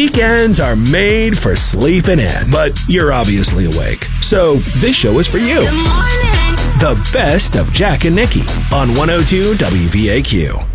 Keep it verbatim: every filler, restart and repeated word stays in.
Weekends are made for sleeping in, but you're obviously awake. So this show is for you. The best of Jack and Nikki on one oh two W V A Q.